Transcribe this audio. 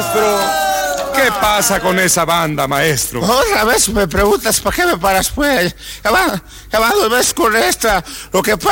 maestro. ¿Qué pasa con esa banda, maestro? Otra vez me preguntas, ¿para qué me paras, pues? Ya van 2 veces con esta. Lo que pasa